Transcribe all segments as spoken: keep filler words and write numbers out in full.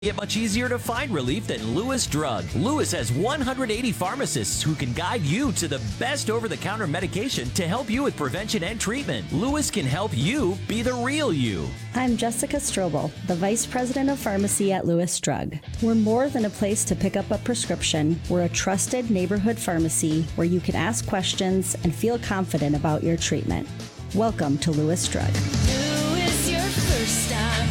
Get much easier to find relief than Lewis Drug. Lewis has one hundred eighty pharmacists who can guide you to the best over-the-counter medication to help you with prevention and treatment. Lewis can help you be the real you. I'm Jessica Strobel, the Vice President of Pharmacy at Lewis Drug. We're more than a place to pick up a prescription. We're a trusted neighborhood pharmacy where you can ask questions and feel confident about your treatment. Welcome to Lewis Drug. Lewis, your first stop.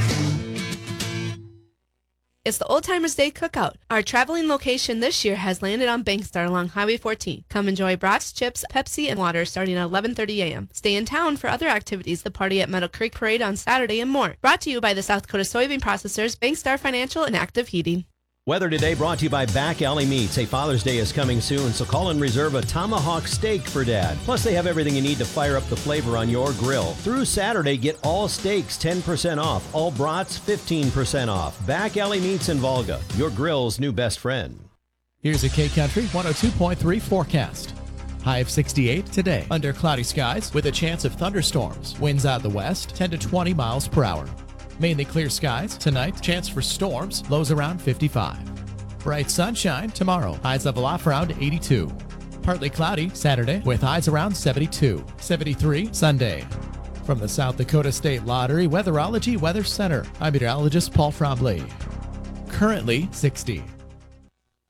It's the Old Timers Day Cookout. Our traveling location this year has landed on Bankstar along Highway fourteen. Come enjoy brats, chips, Pepsi, and water starting at eleven thirty a.m. Stay in town for other activities, the party at Meadow Creek Parade on Saturday, and more. Brought to you by the South Dakota Soybean Processors, Bankstar Financial, and Active Heating. Weather today brought to you by Back Alley Meats. Hey, Father's Day is coming soon, so call and reserve a tomahawk steak for Dad. Plus, they have everything you need to fire up the flavor on your grill. Through Saturday, get all steaks ten percent off, all brats fifteen percent off. Back Alley Meats in Volga, your grill's new best friend. Here's a K-Country one oh two point three forecast. High of sixty-eight today, under cloudy skies with a chance of thunderstorms. Winds out of the west, ten to twenty miles per hour. Mainly clear skies tonight, chance for storms, lows around fifty-five. Bright sunshine tomorrow, highs level off around eighty-two. Partly cloudy Saturday with highs around seventy-two. seventy-three Sunday. From the South Dakota State Lottery Weatherology Weather Center, I'm meteorologist Paul Frombley. Currently sixty.